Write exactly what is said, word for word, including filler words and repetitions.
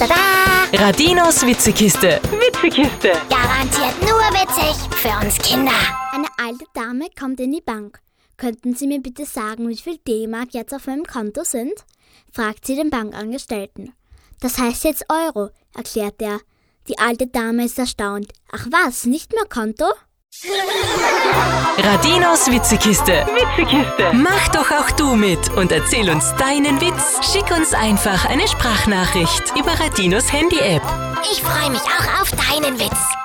da da! Radinos Witzekiste. Witzekiste. Garantiert nur witzig für uns Kinder. Eine alte Dame kommt in die Bank. Könnten Sie mir bitte sagen, wie viel D-Mark jetzt auf meinem Konto sind? Fragt sie den Bankangestellten. Das heißt jetzt Euro, erklärt er. Die alte Dame ist erstaunt. Ach was, nicht mehr Konto? Radinos Witzekiste. Witzekiste. Mach doch auch du mit und erzähl uns deinen Witz. Schick uns einfach eine Sprachnachricht über Radinos Handy-App. Ich freue mich auch auf deinen Witz.